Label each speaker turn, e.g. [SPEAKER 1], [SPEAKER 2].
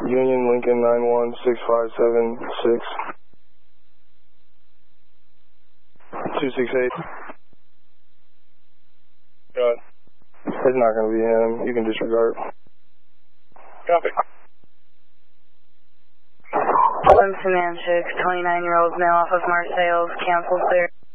[SPEAKER 1] Union Lincoln 916576. 268.
[SPEAKER 2] Go ahead.
[SPEAKER 1] It's not going to be him. You can disregard.
[SPEAKER 2] Copy.
[SPEAKER 3] Clemson Manchik, 29-year-old male off of Marseilles, cancels there.